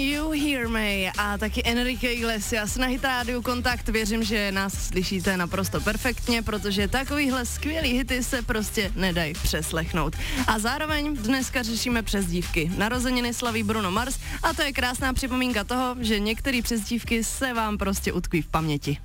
You Hear Me a taky Enrique Iglesias na Hit Radio Kontakt. Věřím, že nás slyšíte naprosto perfektně, protože takovýhle skvělý hity se prostě nedají přeslechnout. A zároveň dneska řešíme přezdívky. Narozeniny slaví Bruno Mars a to je krásná připomínka toho, že některé přezdívky se vám prostě utkví v paměti.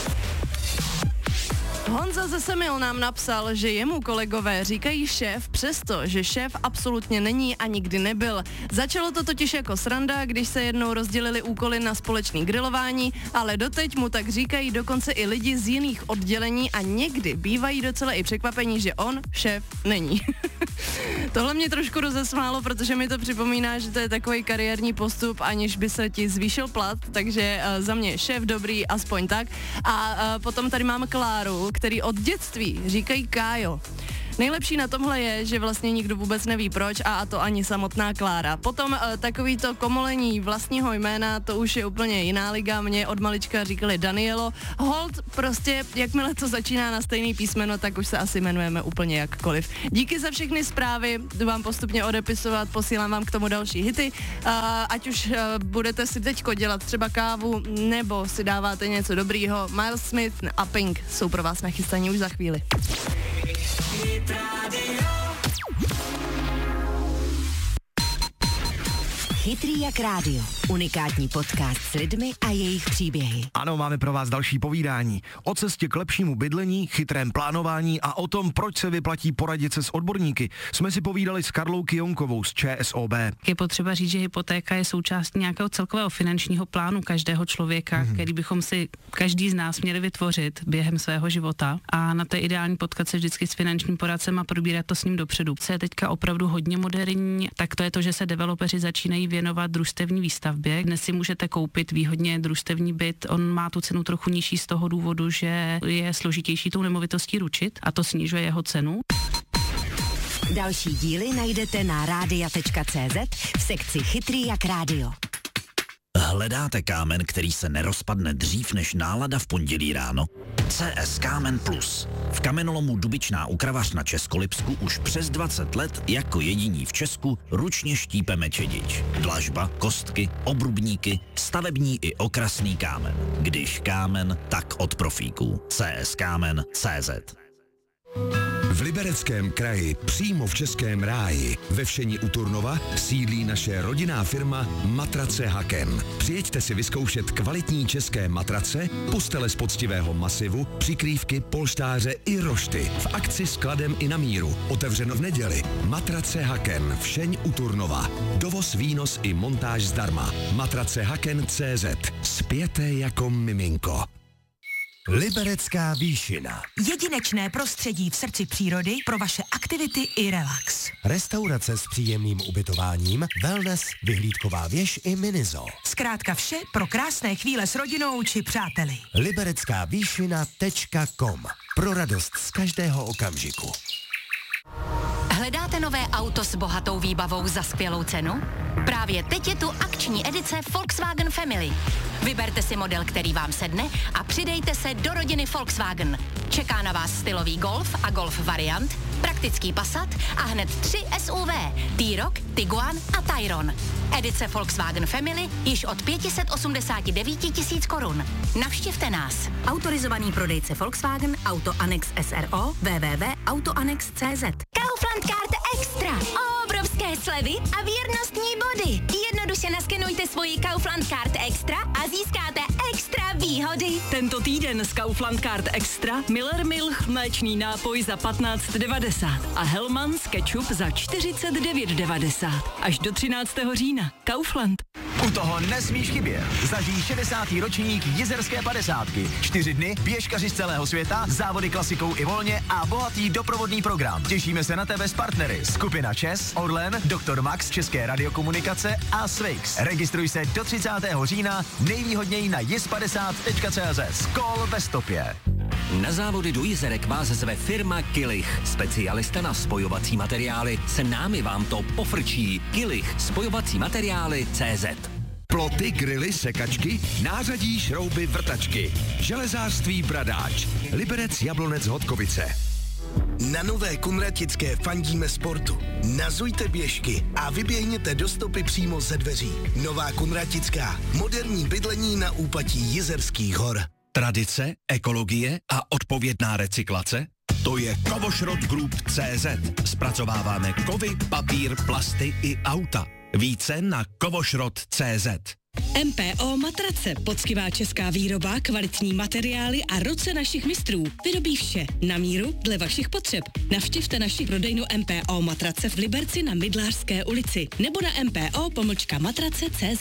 Honza ze Semil nám napsal, že jemu kolegové říkají šéf, přesto, že šéf absolutně není a nikdy nebyl. Začalo to totiž jako sranda, když se jednou rozdělili úkoly na společný grilování, ale doteď mu tak říkají dokonce i lidi z jiných oddělení a někdy bývají docela i překvapení, že on šéf není. Tohle mě trošku rozesmálo, protože mi to připomíná, že to je takový kariérní postup, aniž by se ti zvýšil plat, takže za mě šéf dobrý, aspoň tak. A potom tady máme Kláru, který od dětství říkají Kájo. Nejlepší na tomhle je, že vlastně nikdo vůbec neví proč a to ani samotná Klára. Potom takový to komolení vlastního jména, to už je úplně jiná liga. Mě od malička říkali Danielo. Hold, prostě jakmile to začíná na stejný písmeno, tak už se asi jmenujeme úplně jakkoliv. Díky za všechny zprávy, jdu vám postupně odepisovat, posílám vám k tomu další hity. Ať už budete si teďko dělat třeba kávu, nebo si dáváte něco dobrýho. Miles Smith a Pink jsou pro vás nachystaní už za chvíli. Chytrý jak rádio. Unikátní podcast s lidmi a jejich příběhy. Ano, máme pro vás další povídání. O cestě k lepšímu bydlení, chytrém plánování a o tom, proč se vyplatí poradit se s odborníky, jsme si povídali s Karlou Kyjonkovou z ČSOB. Je potřeba říct, že hypotéka je součástí nějakého celkového finančního plánu každého člověka, který bychom si každý z nás měli vytvořit během svého života, a na té ideální potkat se vždycky s finančním poradcem a probírat to s ním dopředu. Co je teďka opravdu hodně moderní, tak to je to, že se developeři začínají věnovat družstevní výstavbě. Dnes si můžete koupit výhodně družstevní byt, on má tu cenu trochu nižší z toho důvodu, že je složitější tou nemovitostí ručit a to snižuje jeho cenu. Další díly najdete na radia.cz v sekci Chytrý jak rádio. Hledáte kámen, který se nerozpadne dřív než nálada v pondělí ráno? CS Kámen Plus. V kamenolomu Dubičná u Kravař na Českolipsku už přes 20 let jako jediní v Česku ručně štípeme čedič. Dlažba, kostky, obrubníky, stavební i okrasný kámen. Když kámen, tak od profíků. CS Kámen CZ. V Libereckém kraji, přímo v Českém ráji, ve Všeni u Turnova, sídlí naše rodinná firma Matrace Haken. Přijeďte si vyzkoušet kvalitní české matrace, postele z poctivého masivu, přikrývky, polštáře i rošty. V akci s kladem i na míru. Otevřeno v neděli. Matrace Haken, Všeň u Turnova. Dovoz, výnos i montáž zdarma. Matrace Haken CZ. Spěte jako miminko. Liberecká výšina. Jedinečné prostředí v srdci přírody pro vaše aktivity i relax. Restaurace s příjemným ubytováním, wellness, vyhlídková věž i minizoo. Zkrátka vše pro krásné chvíle s rodinou či přáteli. libereckávíšina.com. Pro radost z každého okamžiku. Hledáte nové auto s bohatou výbavou za skvělou cenu? Právě teď je tu akční edice Volkswagen Family. Vyberte si model, který vám sedne a přidejte se do rodiny Volkswagen. Čeká na vás stylový Golf a Golf variant, praktický Passat a hned 3 SUV, T-Roc, Tiguan a Tayron. Edice Volkswagen Family již od 589 000 korun. Navštivte nás. Autorizovaný prodejce Volkswagen, Auto Annex SRO, www.autoannex.cz. Kaufland Card Extra. Obrovské slevy a věrnostní body. Jednoduše naskenujte svoji Kaufland Card Extra a získáte extra výhody. Tento týden z Kaufland Card Extra Miller Milch mléčný nápoj za 15,90 a Hellmann's ketchup za 49,90. Až do 13. října. Kaufland. U toho nesmíš chybět. Zažij 60. ročník Jizerské 50. 4 dny, běžkaři z celého světa, závody klasikou i volně a bohatý doprovodný program. Těšíme se na tebe s partnery. Skupina ČES, Orlen, Dr. Max, České radiokomunikace a Swix. Registruj se do 30. října nejvýhodněji na jiz50.cz. Skol ve stopě. Na závody do Jizerek vás zve firma Kilich. Specialista na spojovací materiály. Se námi vám to pofrčí. Kilich. Spojovací materiály CZ. Ploty, grily, sekačky, nářadí, šrouby, vrtačky. Železářství Bradáč. Liberec, Jablonec, Hodkovice. Na Nové Kunratické fandíme sportu. Nazujte běžky a vyběhněte do stopy přímo ze dveří. Nová Kunratická. Moderní bydlení na úpatí Jizerských hor. Tradice, ekologie a odpovědná recyklace? To je Kovošrot Group CZ. Zpracováváme kovy, papír, plasty i auta. Více na kovošrot.cz. MPO Matrace, poctivá česká výroba, kvalitní materiály a ruce našich mistrů. Vyrobí vše na míru dle vašich potřeb. Navštivte naši prodejnu MPO Matrace v Liberci na Mydlářské ulici nebo na mpo-matrace.cz.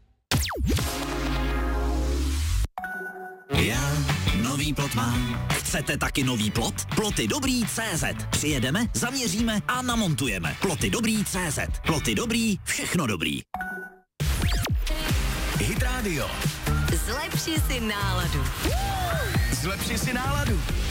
Já nový plot mám. Chcete taky nový plot? Ploty dobrý CZ. Přijedeme, zaměříme a namontujeme. Ploty dobrý CZ. Ploty dobrý, všechno dobrý. Hit Radio. Zlepši si náladu. Zlepši si náladu.